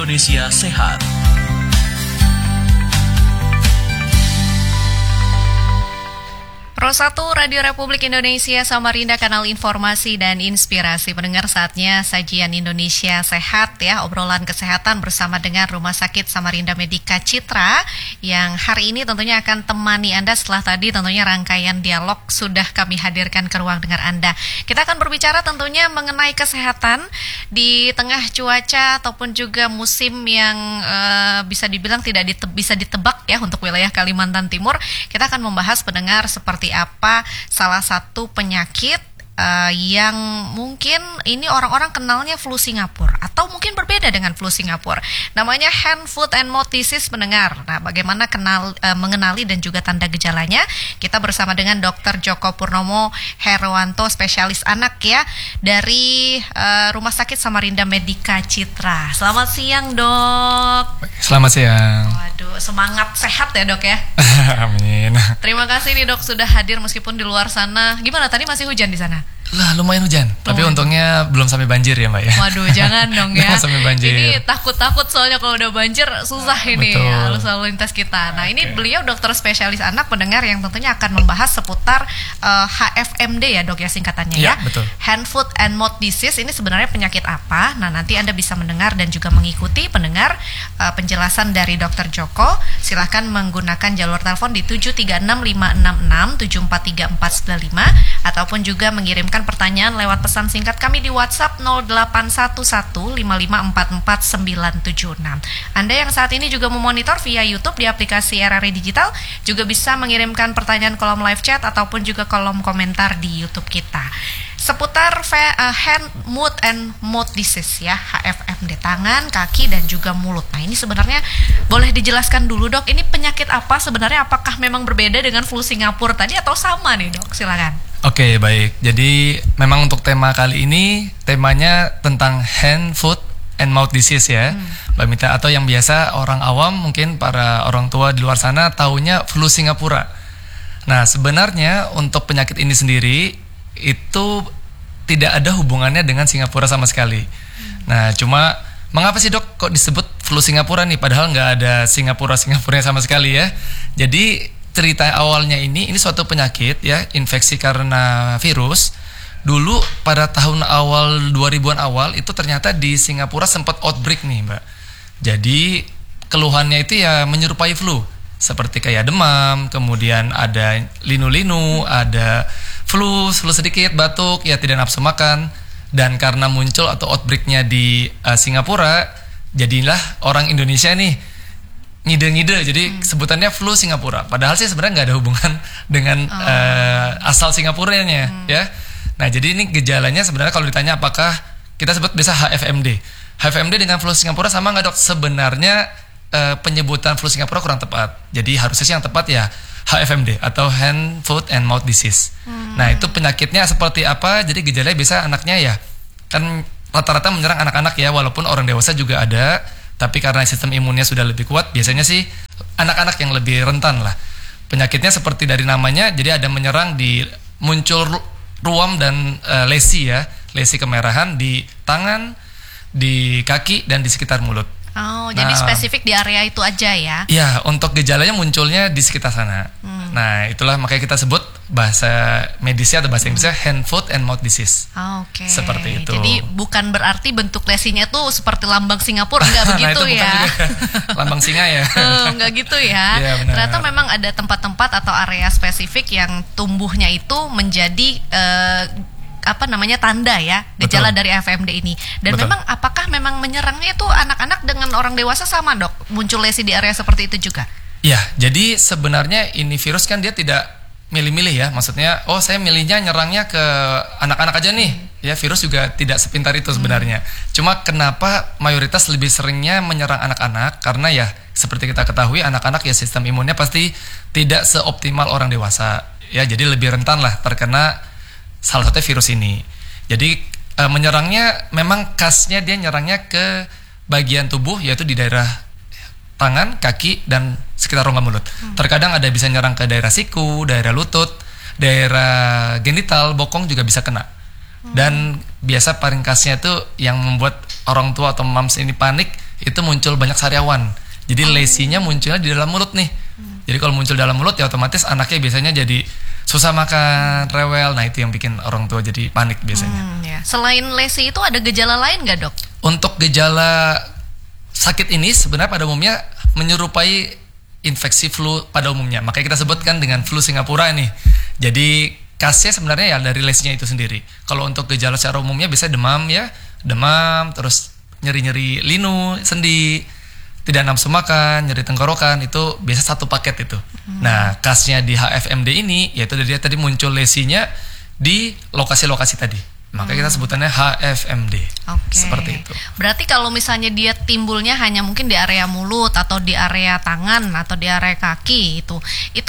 Indonesia Sehat. Pro 1 Radio Republik Indonesia Samarinda, kanal informasi dan inspirasi. Pendengar, saatnya sajian Indonesia Sehat ya, obrolan kesehatan bersama dengan Rumah Sakit Samarinda Medica Citra yang hari ini tentunya akan temani Anda setelah tadi tentunya rangkaian dialog sudah kami hadirkan ke ruang dengar Anda. Kita akan berbicara tentunya mengenai kesehatan di tengah cuaca ataupun juga musim yang bisa dibilang tidak bisa ditebak ya untuk wilayah Kalimantan Timur. Kita akan membahas, pendengar, seperti apa salah satu penyakit yang mungkin ini orang-orang kenalnya flu Singapura atau mungkin berbeda dengan flu Singapura. Namanya hand, foot, and mouth disease, pendengar. Nah, bagaimana mengenali dan juga tanda gejalanya? Kita bersama dengan Dr. Joko Purnomo Herwanto, spesialis anak ya, dari Rumah Sakit Samarinda Medica Citra. Selamat siang, Dok. Selamat siang. Waduh, semangat sehat ya, Dok ya. Amin. Terima kasih nih, Dok, sudah hadir meskipun di luar sana. Gimana, tadi masih hujan di sana? Lah, lumayan hujan, tapi untungnya belum sampai banjir ya, Mbak ya. Waduh, jangan dong ya. Jangan sampai banjir. Ini takut-takut soalnya kalau udah banjir susah ini arus lalu lintas kita. Nah, ini beliau dokter spesialis anak, pendengar, yang tentunya akan membahas seputar HFMD ya, Dok ya, singkatannya ya. Betul. Hand, foot, and mouth disease ini sebenarnya penyakit apa? Nah, nanti Anda bisa mendengar dan juga mengikuti, pendengar, penjelasan dari Dr. Joko. Silahkan menggunakan jalur telepon di 736-566-743495 ataupun juga mengirimkan pertanyaan lewat pesan singkat kami di WhatsApp 081155444976. Anda yang saat ini juga memonitor via YouTube di aplikasi RRI Digital juga bisa mengirimkan pertanyaan kolom live chat ataupun juga kolom komentar di YouTube kita. Seputar hand, foot, and mouth disease ya, HFMD, tangan, kaki, dan juga mulut. Nah, ini sebenarnya boleh dijelaskan dulu, Dok, ini penyakit apa sebenarnya? Apakah memang berbeda dengan flu Singapura tadi atau sama nih, Dok? Silakan. Oke, baik. Jadi memang untuk tema kali ini temanya tentang hand, foot, and mouth disease ya, Mbak Mita, atau yang biasa orang awam, mungkin para orang tua di luar sana taunya flu Singapura. Nah, sebenarnya untuk penyakit ini sendiri itu tidak ada hubungannya dengan Singapura sama sekali. Nah, cuma mengapa sih, Dok, kok disebut flu Singapura nih, padahal nggak ada Singapura-Singapuranya sama sekali ya. Jadi cerita awalnya ini suatu penyakit ya, infeksi karena virus. Dulu pada tahun awal 2000-an awal itu ternyata di Singapura sempat outbreak nih, Mbak. Jadi keluhannya itu ya menyerupai flu, seperti kayak demam, kemudian ada linu-linu, ada flu sedikit, batuk, ya tidak nafsu makan. Dan karena muncul atau outbreaknya di Singapura, jadilah orang Indonesia nih ngide-ngide, jadi sebutannya flu Singapura. Padahal sih sebenarnya nggak ada hubungan dengan asal Singapuranya ya. Nah, jadi ini gejalanya sebenarnya kalau ditanya apakah kita sebut biasa HFMD. HFMD dengan flu Singapura sama nggak, Dok? Sebenarnya penyebutan flu Singapura kurang tepat. Jadi harusnya sih yang tepat ya HFMD atau hand, foot, and mouth disease. Nah, itu penyakitnya seperti apa? Jadi gejalanya biasa anaknya ya, kan rata-rata menyerang anak-anak ya, walaupun orang dewasa juga ada. Tapi karena sistem imunnya sudah lebih kuat, biasanya sih anak-anak yang lebih rentan lah. Penyakitnya seperti dari namanya, jadi ada menyerang di muncul ruam dan lesi ya, lesi kemerahan di tangan, di kaki, dan di sekitar mulut. Oh, jadi spesifik di area itu aja ya? Ya, untuk gejalanya munculnya di sekitar sana. Nah, itulah makanya kita sebut bahasa medisnya atau bahasa Inggrisnya hand, foot, and mouth disease. Oke. Seperti itu. Jadi bukan berarti bentuk lesinya tuh seperti lambang Singapura, enggak begitu nah, itu ya? Lambang singa ya? Enggak gitu ya? Ya, benar. Ternyata memang ada tempat-tempat atau area spesifik yang tumbuhnya itu menjadi tanda ya, gejala dari FMD ini. Dan memang apakah memang menyerangnya itu anak-anak dengan orang dewasa sama, Dok? Muncul lesi di area seperti itu juga? Ya, jadi sebenarnya ini virus kan dia tidak milih-milih ya. Maksudnya, saya milihnya nyerangnya ke anak-anak aja nih. Ya, virus juga tidak sepintar itu sebenarnya. Cuma kenapa mayoritas lebih seringnya menyerang anak-anak? Karena ya seperti kita ketahui, anak-anak ya sistem imunnya pasti tidak seoptimal orang dewasa. Ya, jadi lebih rentan lah terkena salah satu virus ini. Jadi menyerangnya memang khasnya dia nyerangnya ke bagian tubuh, yaitu di daerah tangan, kaki, dan sekitar rongga mulut. Terkadang ada bisa nyerang ke daerah siku, daerah lutut, daerah genital, bokong juga bisa kena. Dan biasa paling khasnya itu yang membuat orang tua atau moms ini panik, itu muncul banyak sariawan. Jadi lesinya munculnya di dalam mulut nih. Jadi kalau muncul dalam mulut ya otomatis anaknya biasanya jadi susah makan, rewel. Nah itu yang bikin orang tua jadi panik biasanya. Ya. Selain lesi itu ada gejala lain nggak, Dok? Untuk gejala sakit ini sebenarnya pada umumnya menyerupai infeksi flu pada umumnya. Makanya kita sebutkan dengan flu Singapura nih. Jadi khasnya sebenarnya ya dari lesinya itu sendiri. Kalau untuk gejala secara umumnya bisa demam ya, demam, terus nyeri-nyeri linu, sendi, tidak nafsu makan, nyeri tenggorokan, itu biasa satu paket itu. Nah, khasnya di HFMD ini yaitu dia tadi muncul lesinya di lokasi-lokasi tadi. Makanya kita sebutannya HFMD. Seperti itu. Berarti kalau misalnya dia timbulnya hanya mungkin di area mulut atau di area tangan atau di area kaki itu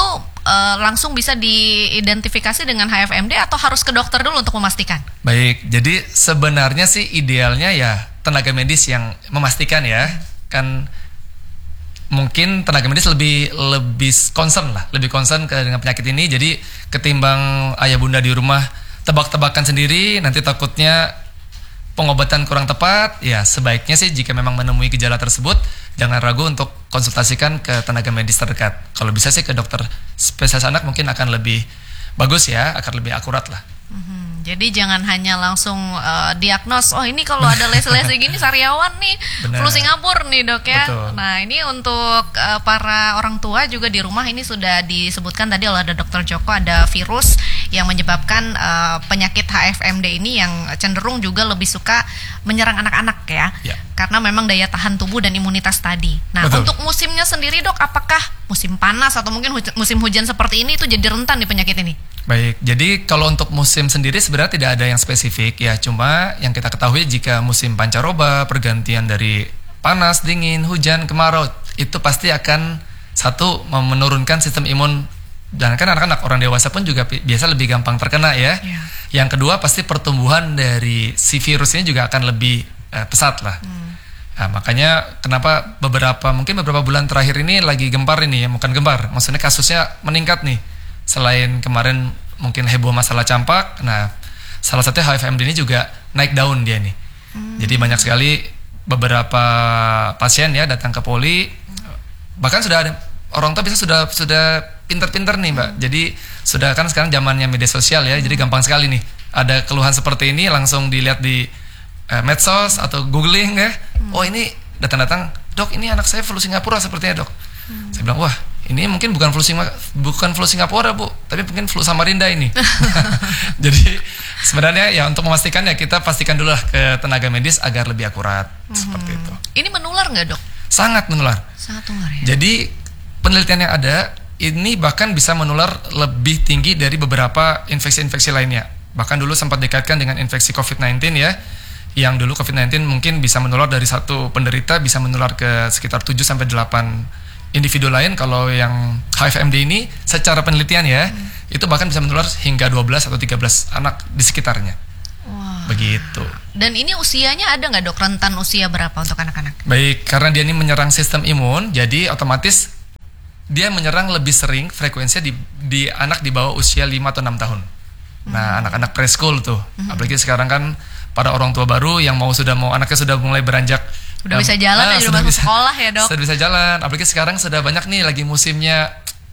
langsung bisa diidentifikasi dengan HFMD atau harus ke dokter dulu untuk memastikan? Baik, jadi sebenarnya sih idealnya ya tenaga medis yang memastikan ya. Kan mungkin tenaga medis lebih concern dengan penyakit ini. Jadi ketimbang ayah bunda di rumah tebak-tebakan sendiri, nanti takutnya pengobatan kurang tepat, ya sebaiknya sih jika memang menemui gejala tersebut, jangan ragu untuk konsultasikan ke tenaga medis terdekat. Kalau bisa sih ke dokter spesialis anak mungkin akan lebih bagus ya, akan lebih akurat lah. Jadi jangan hanya langsung diagnos, oh ini kalau ada lesi-lesi gini sariawan nih, flu Singapura nih, Dok ya. Betul. Nah ini untuk para orang tua juga di rumah ini sudah disebutkan tadi oleh Dr. Joko, ada virus yang menyebabkan penyakit HFMD ini yang cenderung juga lebih suka menyerang anak-anak ya. Karena memang daya tahan tubuh dan imunitas tadi. Nah, betul. Untuk musimnya sendiri, Dok, apakah musim panas atau mungkin musim hujan seperti ini itu jadi rentan di penyakit ini? Baik, jadi kalau untuk musim sendiri sebenarnya tidak ada yang spesifik ya. Cuma yang kita ketahui jika musim pancaroba, pergantian dari panas, dingin, hujan, kemarau, itu pasti akan satu menurunkan sistem imun. Dan kan anak-anak, orang dewasa pun juga biasa lebih gampang terkena ya. Yang kedua pasti pertumbuhan dari si virusnya juga akan lebih pesat lah. Nah, makanya kenapa beberapa bulan terakhir ini lagi gempar ini ya, bukan gempar, maksudnya kasusnya meningkat nih. Selain kemarin mungkin heboh masalah campak, nah salah satu HFMD ini juga naik daun dia nih. Jadi banyak sekali beberapa pasien ya datang ke poli, bahkan sudah ada orang tua bisa sudah pinter-pinter nih Mbak. Jadi sudah kan sekarang zamannya media sosial ya, jadi gampang sekali nih. Ada keluhan seperti ini langsung dilihat di medsos atau googling ya. Oh ini datang-datang, Dok ini anak saya flu Singapura sepertinya Dok. Saya bilang wah ini mungkin bukan flu Singapura Bu, tapi mungkin flu Samarinda ini. Jadi sebenarnya ya untuk memastikan ya kita pastikan dulu lah ke tenaga medis agar lebih akurat seperti itu. Ini menular nggak Dok? Sangat menular. Sangat menular ya. Jadi penelitian yang ada ini bahkan bisa menular lebih tinggi dari beberapa infeksi-infeksi lainnya. Bahkan dulu sempat dikaitkan dengan infeksi COVID-19 ya. Yang dulu COVID-19 mungkin bisa menular dari satu penderita bisa menular ke sekitar 7-8 individu lain. Kalau yang HFMD ini secara penelitian ya itu bahkan bisa menular hingga 12 atau 13 anak di sekitarnya. Wah. Begitu. Dan ini usianya ada nggak Dok? Rentan usia berapa untuk anak-anak? Baik, karena dia ini menyerang sistem imun, jadi otomatis dia menyerang lebih sering frekuensinya di anak di bawah usia 5 atau 6 tahun. Nah, anak-anak preschool tuh. Apalagi sekarang kan pada orang tua baru yang anaknya sudah mulai beranjak udah bisa jalan aja, udah masuk sekolah ya Dok. Sudah bisa jalan, apalagi sekarang sudah banyak nih lagi musimnya.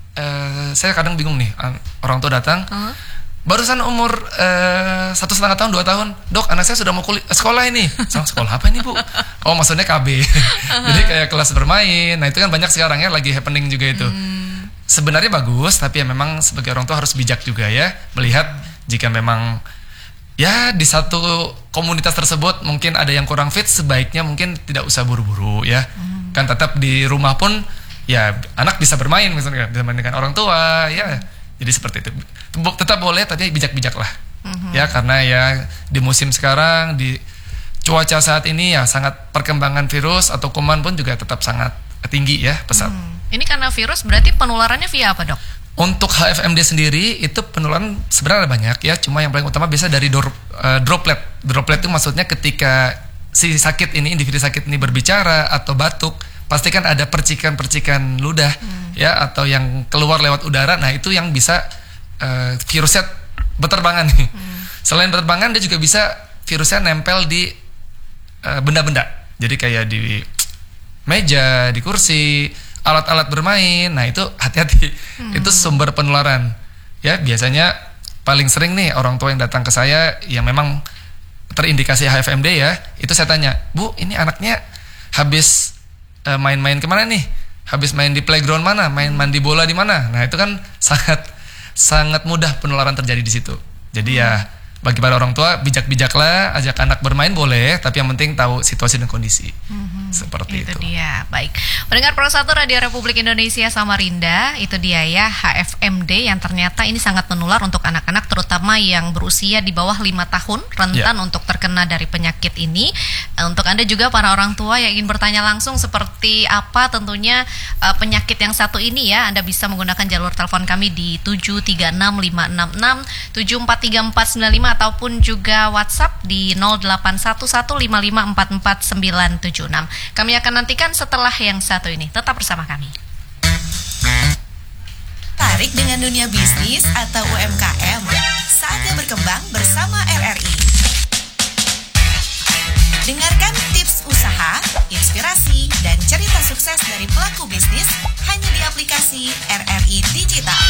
Saya kadang bingung nih, orang tua datang barusan umur 1,5 tahun, 2 tahun, Dok anak saya sudah mau sekolah ini. Sekolah apa ini Bu? Oh maksudnya KB. Jadi kayak kelas bermain. Nah itu kan banyak sekarang ya, lagi happening juga itu. Sebenarnya bagus, tapi ya memang sebagai orang tua harus bijak juga ya, melihat jika memang ya di satu komunitas tersebut mungkin ada yang kurang fit, sebaiknya mungkin tidak usah buru-buru ya. Kan tetap di rumah pun ya anak bisa bermain misalnya dengan orang tua ya. Jadi seperti itu. Tetap boleh tapi bijak-bijak lah. Ya karena ya di musim sekarang, di cuaca saat ini ya sangat perkembangan virus atau kuman pun juga tetap sangat tinggi ya, pesat. Ini karena virus berarti penularannya via apa Dok? Untuk HFMD sendiri itu penularan sebenarnya banyak ya, cuma yang paling utama biasa dari droplet. Droplet itu maksudnya ketika si individu sakit ini berbicara atau batuk, pasti kan ada percikan-percikan ludah ya, atau yang keluar lewat udara. Nah itu yang bisa virusnya berterbangan nih. Selain berterbangan, dia juga bisa virusnya nempel di benda-benda. Jadi kayak di meja, di kursi, alat-alat bermain. Nah, itu hati-hati. Itu sumber penularan. Ya, biasanya paling sering nih orang tua yang datang ke saya yang memang terindikasi HFMD ya, itu saya tanya, "Bu, ini anaknya habis main-main kemana nih? Habis main di playground mana? Main mandi bola di mana?" Nah, itu kan sangat mudah penularan terjadi di situ. Jadi ya bagi para orang tua, bijak-bijaklah, ajak anak bermain boleh, tapi yang penting tahu situasi dan kondisi. Seperti itu. Itu dia, baik. Pendengar Pro 1 Radio Republik Indonesia Samarinda, itu dia ya HFMD yang ternyata ini sangat menular untuk anak-anak terutama yang berusia di bawah 5 tahun, rentan untuk terkena dari penyakit ini. Untuk Anda juga para orang tua yang ingin bertanya langsung seperti apa tentunya penyakit yang satu ini ya, Anda bisa menggunakan jalur telepon kami di 736-566, 743-495 ataupun juga WhatsApp di 0811554496. Kami akan nantikan setelah yang satu ini. Tetap bersama kami. Tertarik dengan dunia bisnis atau UMKM? Saatnya berkembang bersama RRI. Dengarkan tips usaha, inspirasi, dan cerita sukses dari pelaku bisnis hanya di aplikasi RRI Digital.